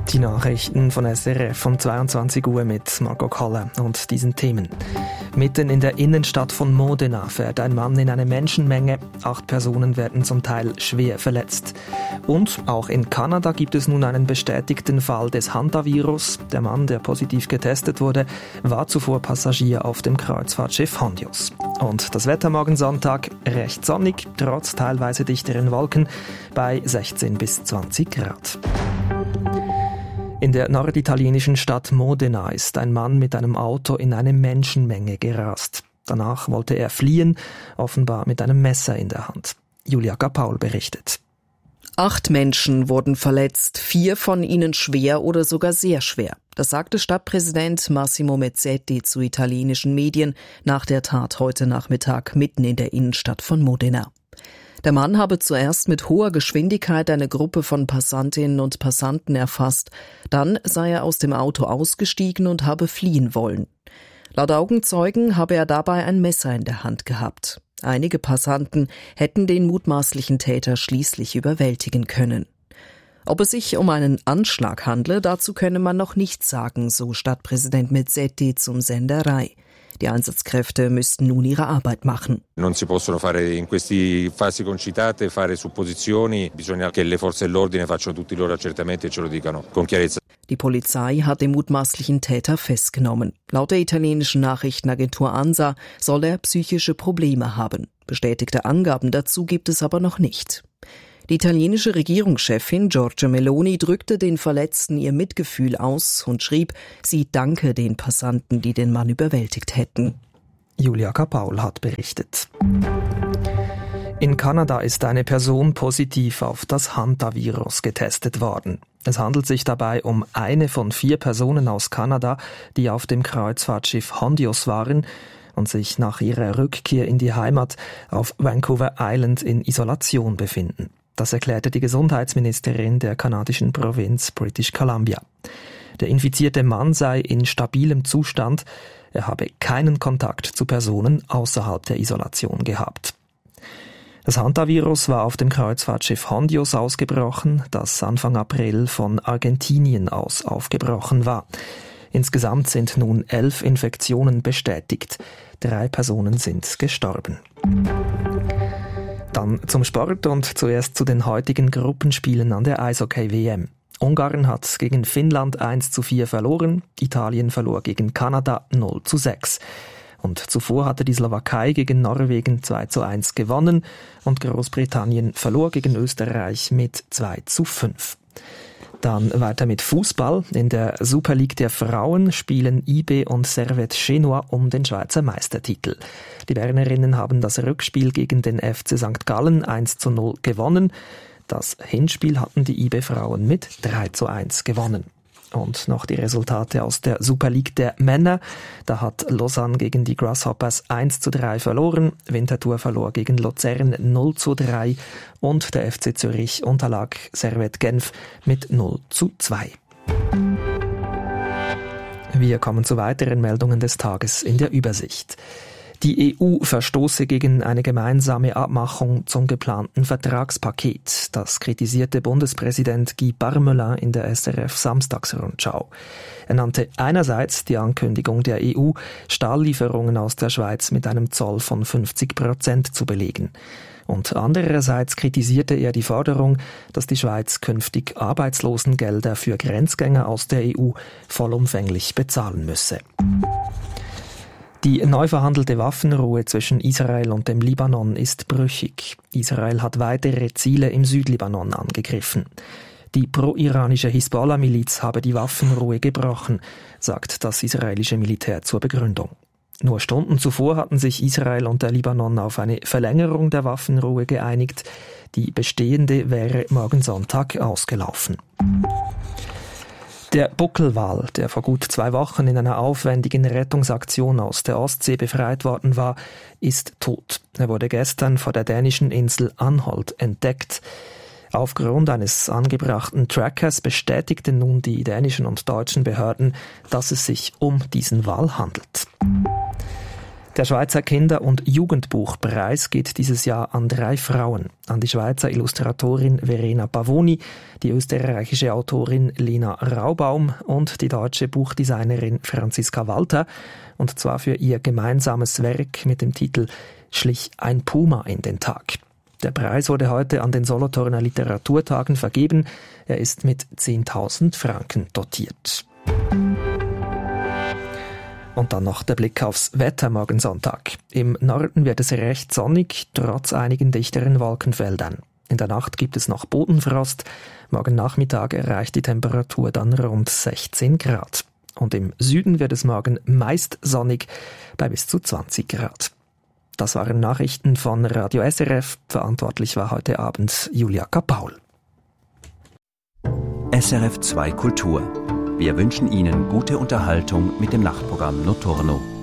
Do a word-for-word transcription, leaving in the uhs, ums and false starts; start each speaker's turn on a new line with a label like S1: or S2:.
S1: Die Nachrichten von S R F um zweiundzwanzig Uhr mit Marco Koller und diesen Themen. Mitten in der Innenstadt von Modena fährt ein Mann in eine Menschenmenge. Acht Personen werden zum Teil schwer verletzt. Und auch in Kanada gibt es nun einen bestätigten Fall des Hantavirus. Der Mann, der positiv getestet wurde, war zuvor Passagier auf dem Kreuzfahrtschiff Hondios. Und das Wetter morgen Sonntag recht sonnig, trotz teilweise dichteren Wolken, bei sechzehn bis zwanzig Grad. In der norditalienischen Stadt Modena ist ein Mann mit einem Auto in eine Menschenmenge gerast. Danach wollte er fliehen, offenbar mit einem Messer in der Hand. Julia Paul berichtet.
S2: Acht Menschen wurden verletzt, vier von ihnen schwer oder sogar sehr schwer. Das sagte Stadtpräsident Massimo Mezzetti zu italienischen Medien nach der Tat heute Nachmittag mitten in der Innenstadt von Modena. Der Mann habe zuerst mit hoher Geschwindigkeit eine Gruppe von Passantinnen und Passanten erfasst. Dann sei er aus dem Auto ausgestiegen und habe fliehen wollen. Laut Augenzeugen habe er dabei ein Messer in der Hand gehabt. Einige Passanten hätten den mutmaßlichen Täter schließlich überwältigen können. Ob es sich um einen Anschlag handle, dazu könne man noch nichts sagen, so Stadtpräsident Mezzetti zum Sender Rai. Die Einsatzkräfte müssten nun ihre Arbeit machen.
S3: Non si possono fare in queste fasi concitate fare supposizioni, bisogna che le forze dell'ordine facciano tutti i loro accertamenti e ce lo dicano con chiarezza.
S2: Die Polizei hat den mutmaßlichen Täter festgenommen. Laut der italienischen Nachrichtenagentur ANSA soll er psychische Probleme haben. Bestätigte Angaben dazu gibt es aber noch nicht. Die italienische Regierungschefin Giorgia Meloni drückte den Verletzten ihr Mitgefühl aus und schrieb, sie danke den Passanten, die den Mann überwältigt hätten.
S1: Julia Paul hat berichtet. In Kanada ist eine Person positiv auf das Hantavirus getestet worden. Es handelt sich dabei um eine von vier Personen aus Kanada, die auf dem Kreuzfahrtschiff Hondios waren und sich nach ihrer Rückkehr in die Heimat auf Vancouver Island in Isolation befinden. Das erklärte die Gesundheitsministerin der kanadischen Provinz British Columbia. Der infizierte Mann sei in stabilem Zustand. Er habe keinen Kontakt zu Personen außerhalb der Isolation gehabt. Das Hantavirus war auf dem Kreuzfahrtschiff Hondios ausgebrochen, das Anfang April von Argentinien aus aufgebrochen war. Insgesamt sind nun elf Infektionen bestätigt. Drei Personen sind gestorben. Dann zum Sport und zuerst zu den heutigen Gruppenspielen an der Eishockey-W M. Ungarn hat gegen Finnland eins zu vier verloren, Italien verlor gegen Kanada null zu sechs. Und zuvor hatte die Slowakei gegen Norwegen zwei zu eins gewonnen und Großbritannien verlor gegen Österreich mit zwei zu fünf. Dann weiter mit Fußball. In der Super League der Frauen spielen I B und Servette Genua um den Schweizer Meistertitel. Die Bernerinnen haben das Rückspiel gegen den F C Sankt Gallen eins zu null gewonnen. Das Hinspiel hatten die I B-Frauen mit drei zu eins gewonnen. Und noch die Resultate aus der Super League der Männer. Da hat Lausanne gegen die Grasshoppers eins zu drei verloren, Winterthur verlor gegen Luzern null zu drei und der F C Zürich unterlag Servette Genf mit null zu zwei. Wir kommen zu weiteren Meldungen des Tages in der Übersicht. Die E U verstoße gegen eine gemeinsame Abmachung zum geplanten Vertragspaket. Das kritisierte Bundespräsident Guy Parmelin in der S R F Samstagsrundschau. Er nannte einerseits die Ankündigung der E U, Stahllieferungen aus der Schweiz mit einem Zoll von fünfzig Prozent zu belegen. Und andererseits kritisierte er die Forderung, dass die Schweiz künftig Arbeitslosengelder für Grenzgänger aus der E U vollumfänglich bezahlen müsse. Die neu verhandelte Waffenruhe zwischen Israel und dem Libanon ist brüchig. Israel hat weitere Ziele im Südlibanon angegriffen. Die pro-iranische Hisbollah-Miliz habe die Waffenruhe gebrochen, sagt das israelische Militär zur Begründung. Nur Stunden zuvor hatten sich Israel und der Libanon auf eine Verlängerung der Waffenruhe geeinigt. Die bestehende wäre morgen Sonntag ausgelaufen. Der Buckelwal, der vor gut zwei Wochen in einer aufwendigen Rettungsaktion aus der Ostsee befreit worden war, ist tot. Er wurde gestern vor der dänischen Insel Anholt entdeckt. Aufgrund eines angebrachten Trackers bestätigten nun die dänischen und deutschen Behörden, dass es sich um diesen Wal handelt. Der Schweizer Kinder- und Jugendbuchpreis geht dieses Jahr an drei Frauen. An die Schweizer Illustratorin Verena Pavoni, die österreichische Autorin Lena Raubaum und die deutsche Buchdesignerin Franziska Walter. Und zwar für ihr gemeinsames Werk mit dem Titel »Schlich ein Puma in den Tag«. Der Preis wurde heute an den Solothurner Literaturtagen vergeben. Er ist mit zehntausend Franken dotiert. Und dann noch der Blick aufs Wetter morgen Sonntag. Im Norden wird es recht sonnig, trotz einigen dichteren Wolkenfeldern. In der Nacht gibt es noch Bodenfrost. Morgen Nachmittag erreicht die Temperatur dann rund sechzehn Grad. Und im Süden wird es morgen meist sonnig bei bis zu zwanzig Grad. Das waren Nachrichten von Radio S R F. Verantwortlich war heute Abend Julia Kapaul.
S4: S R F zwei Kultur. Wir wünschen Ihnen gute Unterhaltung mit dem Nachtprogramm Notturno.